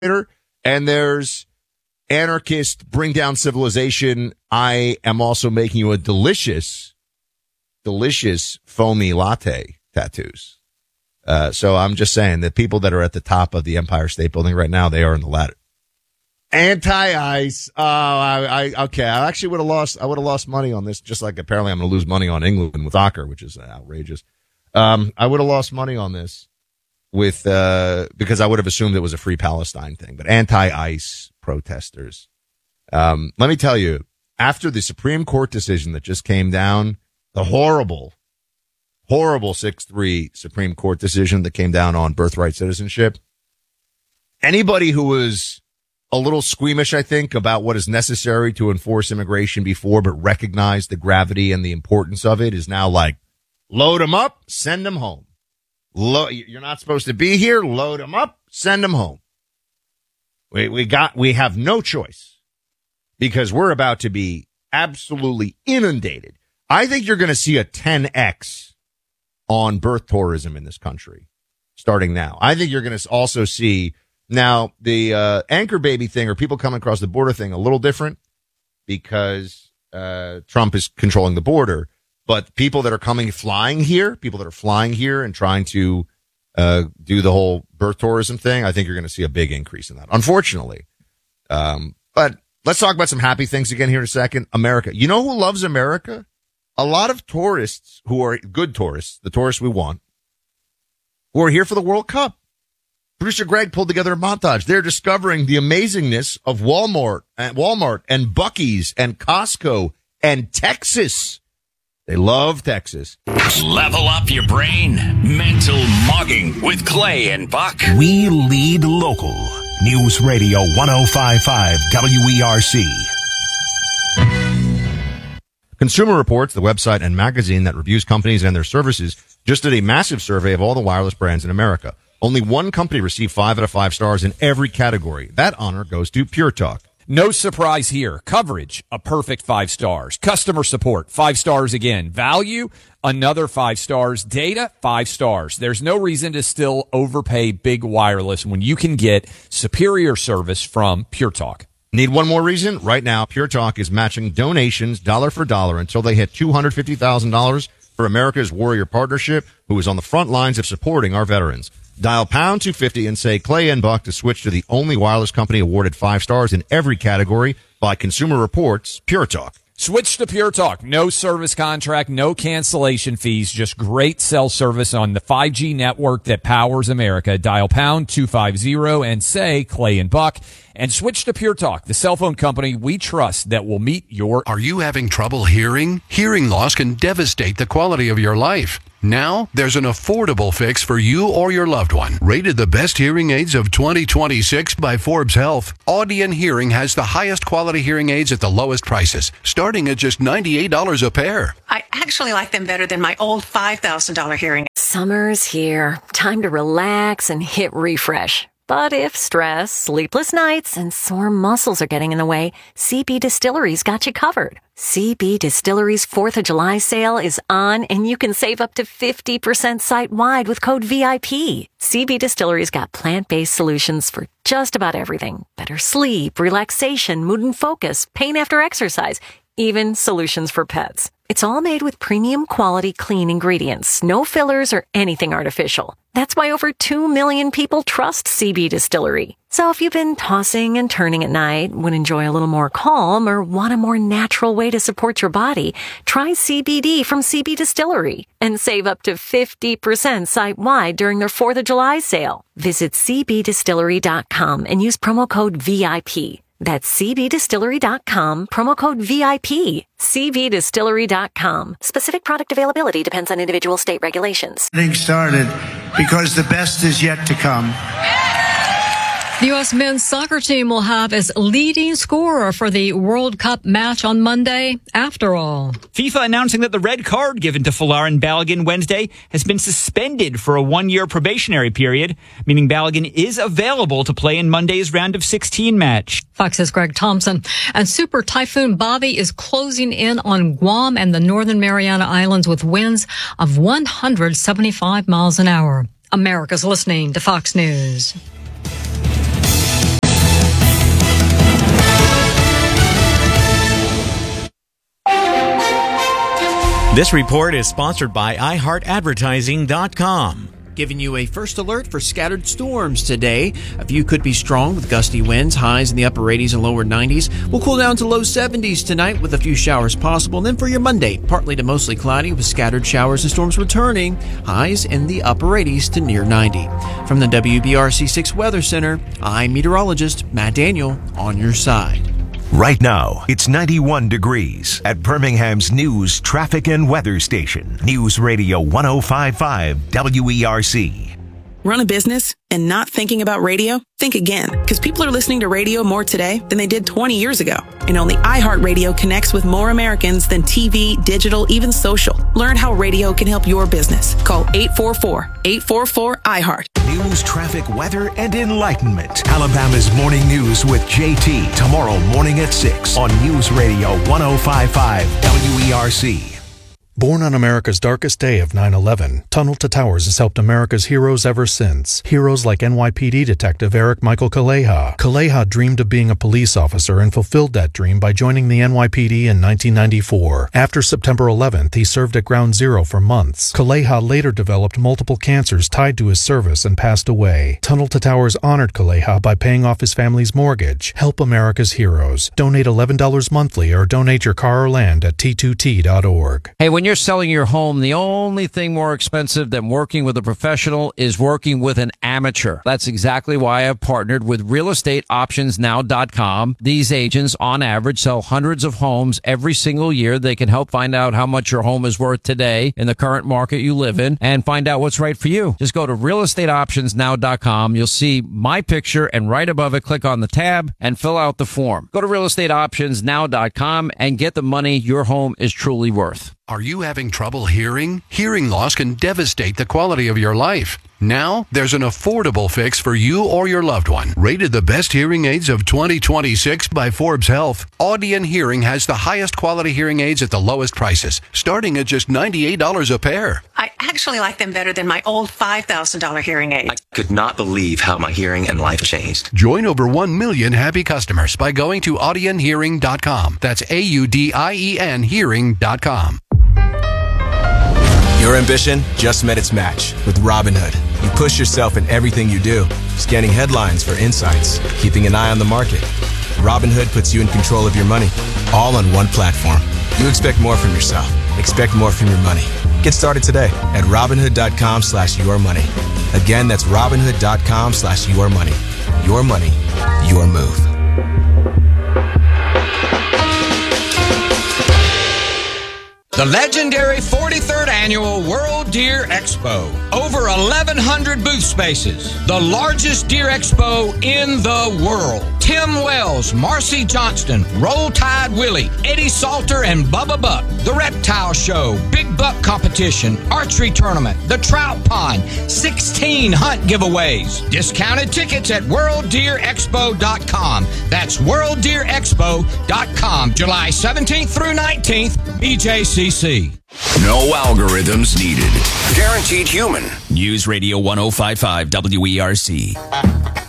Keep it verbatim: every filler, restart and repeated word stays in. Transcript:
and there's anarchist, bring down civilization. I am also making you a delicious, delicious foamy latte tattoos. Uh, so I'm just saying that people that are at the top of the Empire State Building right now, they are in the ladder. Anti-ice. Oh, I, I, okay. I actually would have lost, I would have lost money on this, just like apparently I'm going to lose money on England with Ocker, which is outrageous. Um, I would have lost money on this with, uh, because I would have assumed it was a free Palestine thing, but anti-ice protesters. Um, let me tell you, after the Supreme Court decision that just came down, the horrible, horrible six three Supreme Court decision that came down on birthright citizenship, anybody who was a little squeamish, I think, about what is necessary to enforce immigration before, but recognize the gravity and the importance of it is now like, load them up, send them home. Lo- you're not supposed to be here. Load them up, send them home. We, we got, we have no choice because we're about to be absolutely inundated. I think you're going to see a ten X on birth tourism in this country starting now. I think you're going to also see now the, uh, anchor baby thing or people coming across the border thing a little different because, uh, Trump is controlling the border. But people that are coming, flying here, people that are flying here and trying to uh do the whole birth tourism thing, I think you're going to see a big increase in that, unfortunately. Um, but let's talk about some happy things again here in a second. America. You know who loves America? A lot of tourists who are good tourists, the tourists we want, who are here for the World Cup. Producer Greg pulled together a montage. They're discovering the amazingness of Walmart and Walmart and Buc-ee's and Costco and Texas. They love Texas. Level up your brain. Mental mugging with Clay and Buck. We lead local. News Radio one oh five point five W E R C. Consumer Reports, the website and magazine that reviews companies and their services, just did a massive survey of all the wireless brands in America. Only one company received five out of five stars in every category. That honor goes to Pure Talk. No surprise here. Coverage, a perfect five stars. Customer support, five stars again. Value, another five stars. Data, five stars. There's no reason to still overpay big wireless when you can get superior service from Pure Talk. Need one more reason? Right now, Pure Talk is matching donations dollar for dollar until they hit two hundred fifty thousand dollars for America's Warrior Partnership, who is on the front lines of supporting our veterans. Dial pound two fifty and say Clay and Buck to switch to the only wireless company awarded five stars in every category by Consumer Reports, Pure Talk. Switch to Pure Talk. No service contract, no cancellation fees, just great cell service on the five G network that powers America. Dial pound two fifty and say Clay and Buck. And switch to Pure Talk, the cell phone company we trust that will meet your... Are you having trouble hearing? Hearing loss can devastate the quality of your life. Now, there's an affordable fix for you or your loved one. Rated the best hearing aids of twenty twenty-six by Forbes Health, Audion Hearing has the highest quality hearing aids at the lowest prices, starting at just ninety-eight dollars a pair. I actually like them better than my old five thousand dollars hearing. Summer's here. Time to relax and hit refresh. But if stress, sleepless nights, and sore muscles are getting in the way, C B Distillery's got you covered. C B Distillery's fourth of July sale is on, and you can save up to fifty percent site-wide with code V I P. C B Distillery's got plant-based solutions for just about everything. Better sleep, relaxation, mood and focus, pain after exercise, even solutions for pets. It's all made with premium quality clean ingredients, no fillers or anything artificial. That's why over two million people trust C B Distillery. So if you've been tossing and turning at night, would enjoy a little more calm, or want a more natural way to support your body, try C B D from C B Distillery and save up to fifty percent site-wide during their fourth of July sale. Visit c b distillery dot com and use promo code V I P. That's c b distillery dot com, promo code V I P. c b distillery dot com. Specific product availability depends on individual state regulations. Getting started because the best is yet to come. The U S men's soccer team will have its leading scorer for the World Cup match on Monday. After all, FIFA announcing that the red card given to Folarin Balogun Wednesday has been suspended for a one-year probationary period, meaning Balogun is available to play in Monday's round of sixteen match. Fox's Greg Thompson. And Super Typhoon Bobby is closing in on Guam and the Northern Mariana Islands with winds of one hundred seventy-five miles an hour. America's listening to Fox News. This report is sponsored by i heart advertising dot com. Giving you a first alert for scattered storms today. A few could be strong with gusty winds, highs in the upper eighties and lower nineties. We'll cool down to low seventies tonight with a few showers possible. And then for your Monday, partly to mostly cloudy with scattered showers and storms returning. Highs in the upper eighties to near ninety. From the W B R C six Weather Center, I'm meteorologist Matt Daniel on your side. Right now, it's ninety-one degrees at Birmingham's news, traffic, and weather station. News Radio one oh five point five W E R C. Run a business and not thinking about radio? Think again, because people are listening to radio more today than they did twenty years ago. And only iHeartRadio connects with more Americans than T V, digital, even social. Learn how radio can help your business. Call eight four four, eight four four, I heart. News, traffic, weather, and enlightenment. Alabama's Morning News with J T. Tomorrow morning at six on News Radio one oh five point five W E R C. Born on America's darkest day of nine eleven, Tunnel to Towers has helped America's heroes ever since. Heroes like N Y P D Detective Eric Michael Kaleha. Kaleha dreamed of being a police officer and fulfilled that dream by joining the N Y P D in nineteen ninety-four. After September eleventh, he served at Ground Zero for months. Kaleha later developed multiple cancers tied to his service and passed away. Tunnel to Towers honored Kaleha by paying off his family's mortgage. Help America's heroes. Donate eleven dollars monthly or donate your car or land at T two T dot org. Hey, when you're selling your home, the only thing more expensive than working with a professional is working with an amateur. That's exactly why I've partnered with real estate options now dot com. These agents, on average, sell hundreds of homes every single year. They can help find out how much your home is worth today in the current market you live in and find out what's right for you. Just go to real estate options now dot com. You'll see my picture, and right above it, click on the tab and fill out the form. Go to real estate options now dot com and get the money your home is truly worth. Are you having trouble hearing? Hearing loss can devastate the quality of your life. Now, there's an affordable fix for you or your loved one. Rated the best hearing aids of twenty twenty-six by Forbes Health, Audion Hearing has the highest quality hearing aids at the lowest prices, starting at just ninety-eight dollars a pair. I actually like them better than my old five thousand dollars hearing aid. I could not believe how my hearing and life changed. Join over one million happy customers by going to audion hearing dot com. That's A U D I E N hearing dot com. Your ambition just met its match with Robinhood. You push yourself in everything you do, scanning headlines for insights, keeping an eye on the market. Robinhood puts you in control of your money, all on one platform. You expect more from yourself. Expect more from your money. Get started today at Robinhood dot com slash your money. Again, that's Robinhood dot com slash your money. Your money, your move. The legendary forty-third Annual World Deer Expo. Over eleven hundred booth spaces. The largest deer expo in the world. Tim Wells, Marcy Johnston, Roll Tide Willie, Eddie Salter, and Bubba Buck. The Reptile Show, Big Buck Competition, Archery Tournament, the Trout Pond, sixteen hunt giveaways. Discounted tickets at world deer expo dot com. That's world deer expo dot com. July seventeenth through nineteenth, B J C C. No algorithms needed. Guaranteed human. News Radio one oh five point five W E R C.